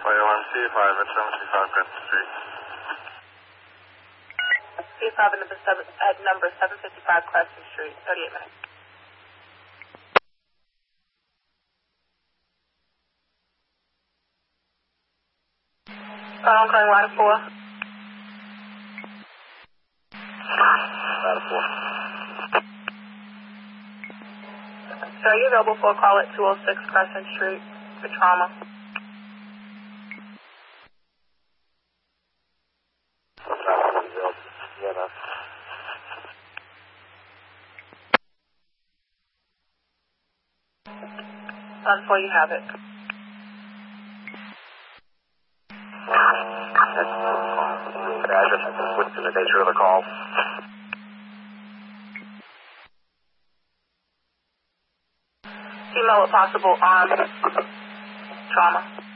1 C5 at 75 Crescent Street. C5 at number 755 Crescent Street, 38 minutes. Calling line 4. Line 4. So are you available for a call at 206 Crescent Street for trauma? Before you have it. The address and the nature of the call. Email if possible on trauma.